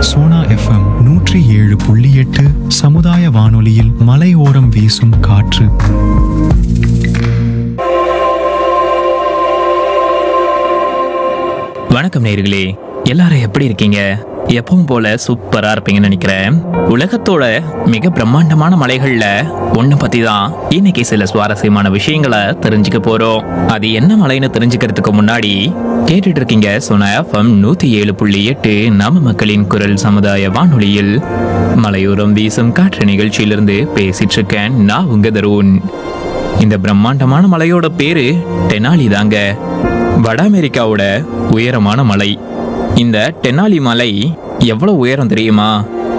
Sona FM 107.8 சமுதாய வானொலியில் மலையோரம் வீசும் காற்று. வணக்கம் நேயர்களே, எல்லாரும் எப்படி இருக்கீங்க? எப்பவும் போல சூப்பரா இருப்பீங்கன்னு நினைக்கிறேன். உலகத்தோட மிக பிரம்மாண்டமான மலைகள்ல ஒண்ணு பத்தி தான் இன்னைக்கு சில சுவாரஸ்யமான விஷயங்களை தெரிஞ்சுக்க போறோம். அது என்ன மலைன்னு தெரிஞ்சுக்கிறதுக்கு முன்னாடி கேட்டுட்டு இருக்கீங்க சோனா எஃப்எம் 107.8 நம்ம மக்களின் குரல் சமுதாய வானொலியில் மலையோரம் வீசும் காற்று நிகழ்ச்சியிலிருந்து பேசிட்டு இருக்கேன் நான் உங்க தருண். இந்த பிரம்மாண்டமான மலையோட பேரு டெனாலி தாங்க. வட அமெரிக்காவோட உயரமான மலை. இந்த டெனாலி மலை எவ்வளவு உயரம் தெரியுமா?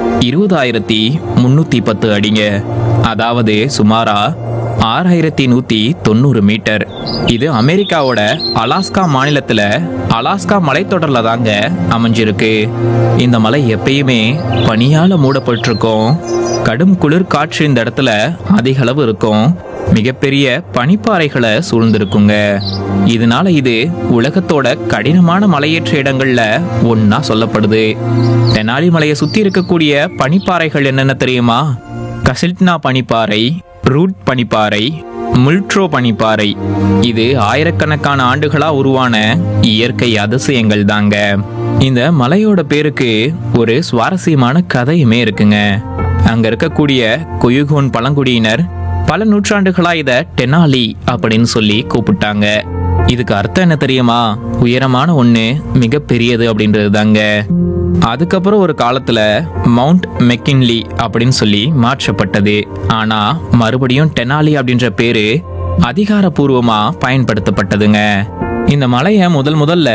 20,310 அடிங்க. அதாவது சுமாரா 6,190 மீட்டர். இது அமெரிக்காவோட அலாஸ்கா மாநிலத்துல அலாஸ்கா மலைத்தொடர்ல தாங்க அமைஞ்சிருக்கு. இந்த மலை எப்பயுமே பனியால மூடப்பட்டிருக்கும். கடும் குளிர் காற்று இந்த இடத்துல அதிக அளவு இருக்கும். மிகப்பெரிய பனிப்பாறைகளை சூழ்ந்திருக்குங்க. இதனால இது உலகத்தோட கடினமான மலையேற்ற இடங்கள்ல ஒன்னா சொல்லப்படுது. டெனாலி மலையை சுத்தி இருக்கக்கூடிய பனிப்பாறைகள் என்னென்ன தெரியுமா? கசில்ட்னா பனிப்பாறை, ரூட் பனிப்பாறை, முல்ட்ரோ பனிப்பாறை. இது ஆயிரக்கணக்கான ஆண்டுகளா உருவான இயற்கை அதிசயங்கள் தாங்க. இந்த மலையோட பேருக்கு ஒரு சுவாரஸ்யமான கதையுமே இருக்குங்க. அங்க இருக்கக்கூடிய குயுகோன் பழங்குடியினர் பல நூற்றாண்டுகளா இத டெனாலி அப்படின்னு சொல்லி கூப்பிட்டாங்க. இதுக்கு அர்த்தம் என்ன தெரியுமா? உயரமான ஒண்ணு மிக பெரியது அப்படின்றது தாங்க. அதுக்கப்புறம் ஒரு காலத்துல மவுண்ட் மெக்கின்லி அப்படின்னு சொல்லி மாற்றப்பட்டது. ஆனா மறுபடியும் டெனாலி அப்படின்ற பேரு அதிகாரப்பூர்வமா பயன்படுத்தப்பட்டதுங்க. இந்த மலையை முதல்ல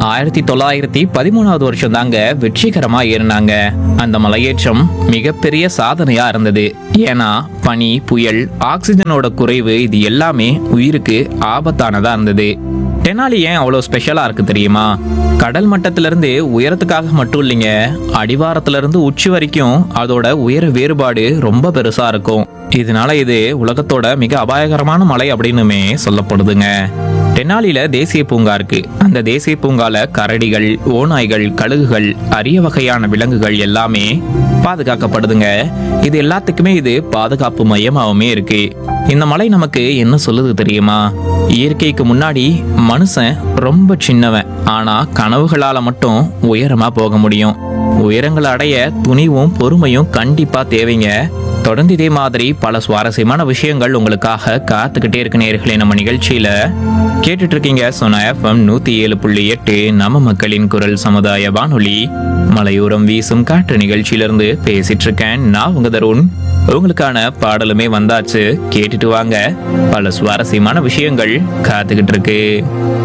1913வது வருஷம் தாங்க வெற்றிகரமா ஏறினாங்க. அந்த மலையேற்றம் மிகப்பெரிய சாதனையா இருந்தது. ஏன்னா பனி, புயல், ஆக்சிஜனோட குறைவு இது எல்லாமே உயிருக்கு ஆபத்தானதா இருந்தது. டெனாலி ஏன் அவ்வளோ ஸ்பெஷலா இருக்கு தெரியுமா? கடல் மட்டத்திலிருந்து உயரத்துக்காக மட்டும் இல்லைங்க, அடிவாரத்துல இருந்து உச்சி வரைக்கும் அதோட உயர வேறுபாடு ரொம்ப பெருசா இருக்கும். இதனால இது உலகத்தோட மிக அபாயகரமான மலை அப்படின்னுமே சொல்லப்படுதுங்க. டெனாலில தேசிய பூங்கா இருக்கு. அந்த தேசிய பூங்கால கரடிகள், ஓநாய்கள், கழுகுகள், அரிய வகையான விலங்குகள் எல்லாமே பாதுகாக்கப்படுதுங்க. இது எல்லாத்துக்குமே இது பாதுகாப்பு மையமாகவுமே இருக்கு. இந்த மலை நமக்கு என்ன சொல்லுது தெரியுமா? இயற்கைக்கு முன்னாடி மனுஷன் ரொம்ப சின்னவன். ஆனா கனவுகளால மட்டும் உயரமா போக முடியும். உயரங்களை அடைய துணிவும் பொறுமையும் கண்டிப்பா தேவைங்க. தொடர்ந்து இதே மாதிரி பல சுவாரஸ்யமான விஷயங்கள் உங்களுக்காக காத்துக்கிட்டே இருக்கு நேயர்களே. நம்ம நிகழ்ச்சியில கேட்டுட்டு இருக்கீங்க சோனா எஃப்எம் 107.8 நம்ம மக்களின் குரல் சமுதாய வானொலி மலையோரம் வீசும் காற்று நிகழ்ச்சியிலிருந்து பேசிட்டு இருக்கேன் நான் உங்க தருண். உங்களுக்கான பாடலுமே வந்தாச்சு, கேட்டுட்டு வாங்க. பல சுவாரஸ்யமான விஷயங்கள் காத்துக்கிட்டு இருக்கு.